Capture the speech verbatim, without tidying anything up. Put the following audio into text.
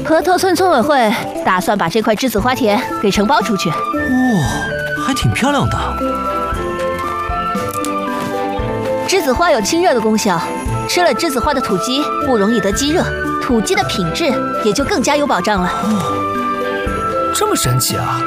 河头村村委会打算把这块栀子花田给承包出去。 哇、哦，还挺漂亮的。 栀子花有清热的功效，吃了栀子花的土鸡不容易得积热，土鸡的品质也就更加有保障了。 哦，这么神奇啊！